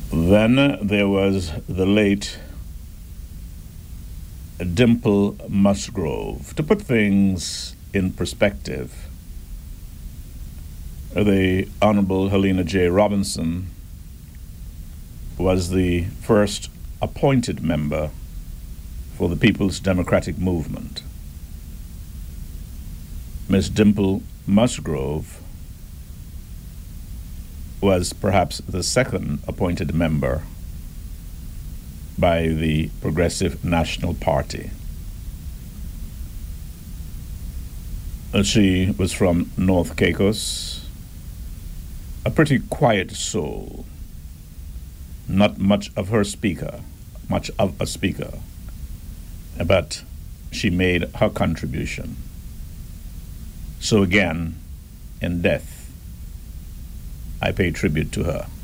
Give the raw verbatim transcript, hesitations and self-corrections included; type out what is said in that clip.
Then there was the late Dimple Musgrove. To put things in perspective, the Honorable Helena J. Robinson was the first appointed member for the People's Democratic Movement. Miss Dimple Musgrove was perhaps the second appointed member by the Progressive National Party. She was from North Caicos, a pretty quiet soul, not much of her speaker, much of a speaker, but she made her contribution. So again, in death, I pay tribute to her.